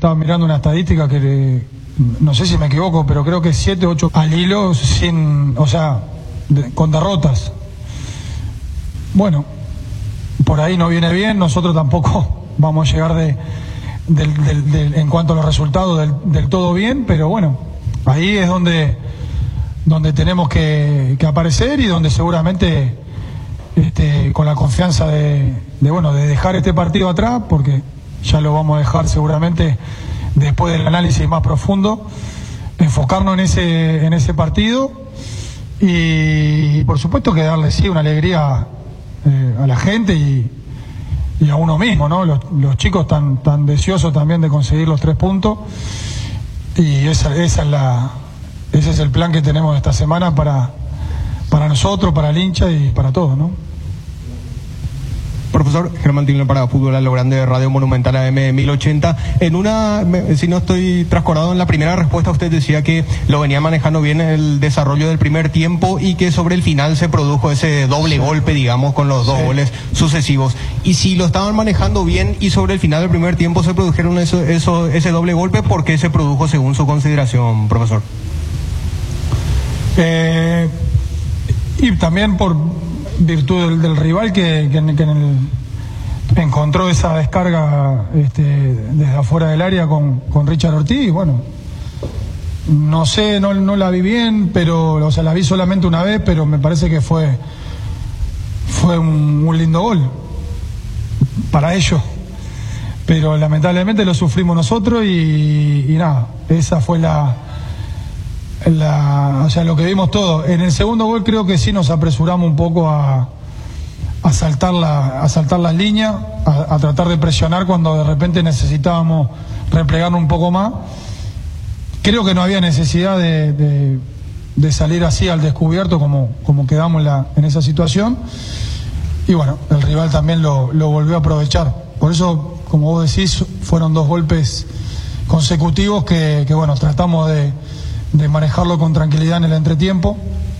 estaba mirando una estadística que no sé si me equivoco, pero creo que 7, 8 al hilo con derrotas. Bueno, por ahí no viene bien, nosotros tampoco vamos a llegar en cuanto a los resultados del todo bien, pero bueno, ahí es donde tenemos que aparecer y donde seguramente con la confianza de dejar este partido atrás, porque ya lo vamos a dejar seguramente después del análisis más profundo, enfocarnos en ese partido y por supuesto que darle una alegría a la gente y a uno mismo, ¿no? Los chicos tan deseosos también de conseguir los 3 puntos y ese es el plan que tenemos esta semana para nosotros, para el hincha y para todos, ¿no? Profesor Germán Tilner para Fútbol a lo Grande de Radio Monumental AM 1080. Si no estoy trascurado, en la primera respuesta usted decía que lo venía manejando bien el desarrollo del primer tiempo y que sobre el final se produjo ese doble golpe, digamos, con los 2 goles sucesivos. Y si lo estaban manejando bien y sobre el final del primer tiempo se produjeron ese doble golpe, ¿por qué se produjo según su consideración, profesor? Y también por virtud del rival que encontró esa descarga desde afuera del área con Richard Ortiz. Bueno, no sé, no la vi bien, pero la vi solamente una vez, pero me parece que fue un lindo gol para ellos, pero lamentablemente lo sufrimos nosotros y nada, esa fue lo que vimos todo. En el segundo gol creo que sí nos apresuramos un poco a saltar las líneas, a tratar de presionar cuando de repente necesitábamos replegarnos un poco más. Creo que no había necesidad de salir así al descubierto como quedamos en esa situación. Y bueno, el rival también lo volvió a aprovechar. Por eso, como vos decís, fueron 2 golpes consecutivos que bueno, tratamos de manejarlo con tranquilidad en el entretiempo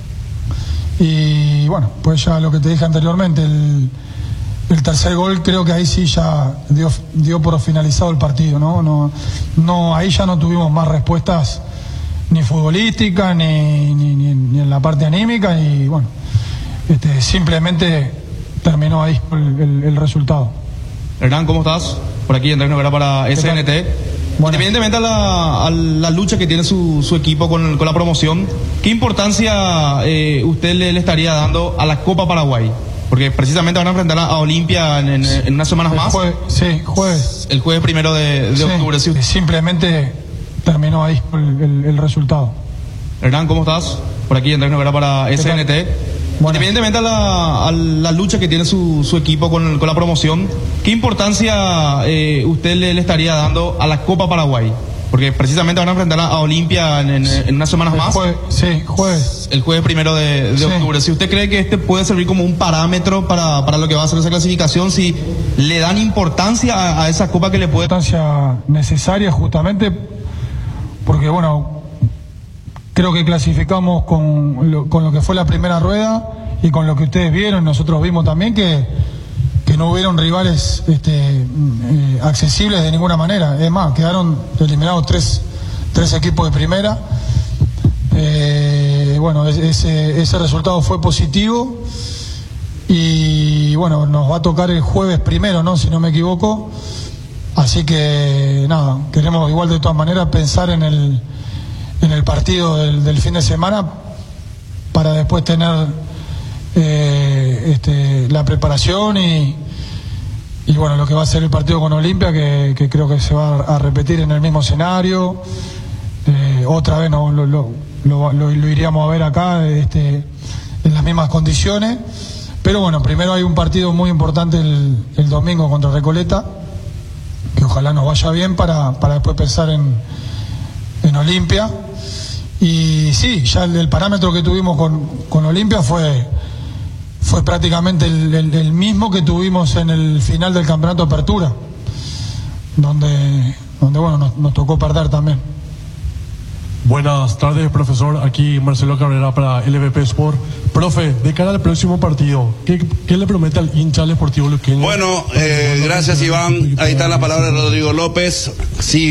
y bueno, pues ya lo que te dije anteriormente, el tercer gol creo que ahí sí ya dio por finalizado el partido, no ahí ya no tuvimos más respuestas ni futbolísticas ni en la parte anímica y bueno, simplemente terminó ahí el resultado. Hernán, ¿cómo estás? Por aquí Andrés Noguera para SNT. Bueno. Independientemente a la lucha que tiene su equipo con la promoción, ¿qué importancia usted le estaría dando a la Copa Paraguay? Porque precisamente van a enfrentar a Olimpia en unas semanas más. Jueves. El jueves 1 de octubre. Sí. Simplemente terminó ahí el resultado. Hernán, ¿cómo estás? Por aquí Andrés Noguera para SNT. Bueno. Independientemente a la lucha que tiene su equipo con la promoción, ¿qué importancia usted le estaría dando a la Copa Paraguay? Porque precisamente van a enfrentar a Olimpia en unas semanas más. Jueves. El jueves 1 de octubre. Si usted cree que puede servir como un parámetro para lo que va a ser esa clasificación, si le dan importancia a esa Copa que le puede... Importancia necesaria justamente porque, bueno, creo que clasificamos con lo que fue la primera rueda y con lo que ustedes vieron, nosotros vimos también que no hubieron rivales accesibles de ninguna manera. Es más, quedaron eliminados tres equipos de primera. Bueno, ese resultado fue positivo y bueno, nos va a tocar el jueves 1, ¿no? Si no me equivoco. Así que nada, queremos igual de todas maneras pensar en el partido del fin de semana para después tener la preparación y bueno, lo que va a ser el partido con Olimpia, que creo que se va a repetir en el mismo escenario. Otra vez lo iríamos a ver acá en las mismas condiciones, pero bueno, primero hay un partido muy importante el domingo contra Recoleta, que ojalá nos vaya bien para después pensar en Olimpia. Y sí, ya el parámetro que tuvimos con Olimpia fue prácticamente el mismo que tuvimos en el final del campeonato de apertura, donde bueno, nos tocó perder también. Buenas tardes, profesor. Aquí Marcelo Cabrera para LVP Sport. Profe, de cara al próximo partido, ¿qué le promete al hincha al Sportivo Luqueño? Bueno, gracias Iván. Ahí está la palabra de Rodrigo López. Sí.